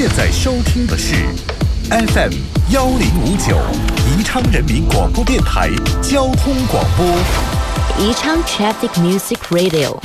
现在收听的是 FM 1059宜昌人民广播电台交通广播， 宜昌 Traffic Music Radio。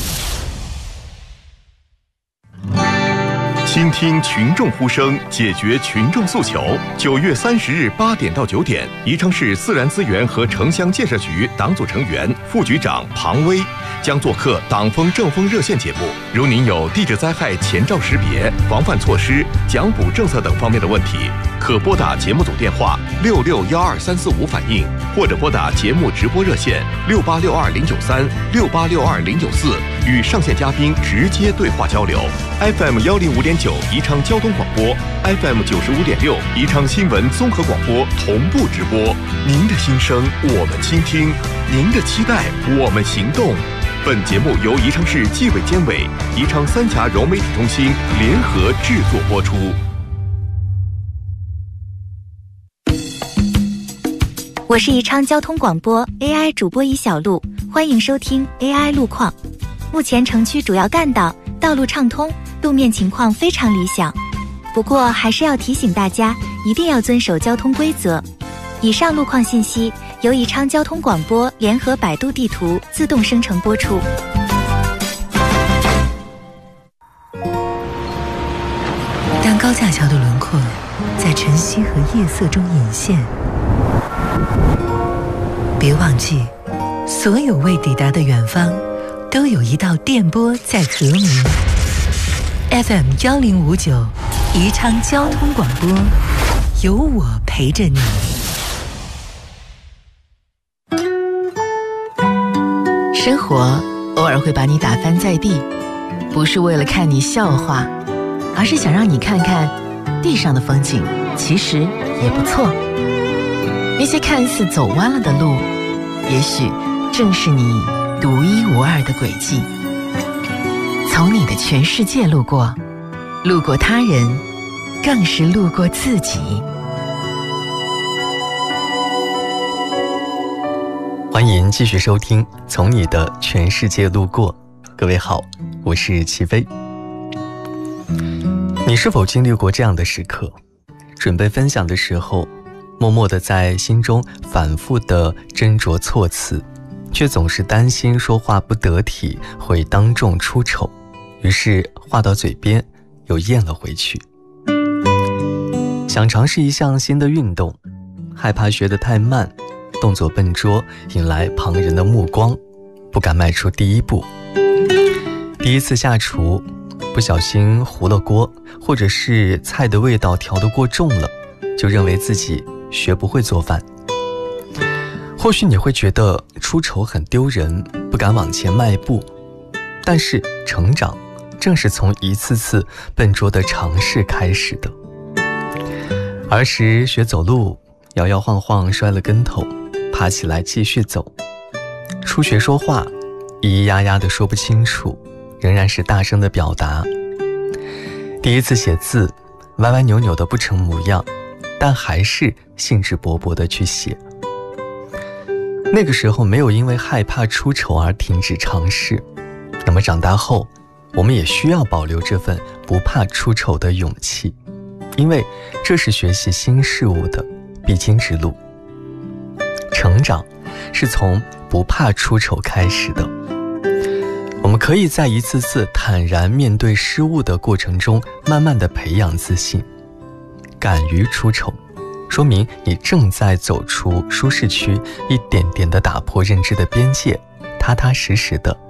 倾听群众呼声，解决群众诉求。9月30日8点到9点，宜昌市自然资源和城乡建设局党组成员、副局长庞威将做客党风政风热线节目。如您有地质灾害前兆识别、防范措施、奖补政策等方面的问题，可拨打节目组电话6612-345反映，或者拨打节目直播热线6862-093、6862-094，与上线嘉宾直接对话交流。FM 105.9宜昌交通广播， FM 95.6宜昌新闻综合广播同步直播。您的心声我们倾听，您的期待我们行动。本节目由宜昌市纪委监委、宜昌三峡融媒体中心联合制作播出。 我是宜昌交通广播 AI 主播尹小璐，欢迎收听 AI 路况。目前城区主要干道道路畅通，路面情况非常理想，不过还是要提醒大家一定要遵守交通规则。以上路况信息由宜昌交通广播联合百度地图自动生成播出。 当高架桥的轮廓在晨曦和夜色中隐现，别忘记，所有未抵达的远方都有一道电波在和鸣。FM 1059宜昌交通广播，有我陪着你。 生活偶尔会把你打翻在地，不是为了看你笑话，而是想让你看看地上的风景其实也不错。那些看似走弯了的路，也许正是你独一无二的轨迹。从你的全世界路过，路过他人，更是路过自己。 欢迎继续收听《从你的全世界路过》。各位好，我是齐飞。你是否经历过这样的时刻？准备分享的时候，默默地在心中反复地斟酌措辞，却总是担心说话不得体，会当众出丑，于是话到嘴边又咽了回去。想尝试一项新的运动，害怕学得太慢，动作笨拙，引来旁人的目光，不敢迈出第一步。第一次下厨，不小心糊了锅，或者是菜的味道调得过重了，就认为自己学不会做饭。或许你会觉得出丑很丢人，不敢往前迈步，但是成长正是从一次次笨拙的尝试开始的。儿时学走路，摇摇晃晃摔了跟头，爬起来继续走。初学说话，咿咿呀呀的说不清楚，仍然是大声的表达。第一次写字，歪歪扭扭的不成模样，但还是兴致勃勃地去写。那个时候没有因为害怕出丑而停止尝试，那么长大后，我们也需要保留这份不怕出丑的勇气，因为这是学习新事物的必经之路。成长是从不怕出丑开始的。我们可以在一次次坦然面对失误的过程中，慢慢地培养自信。敢于出丑，说明你正在走出舒适区，一点点地打破认知的边界，踏踏实实地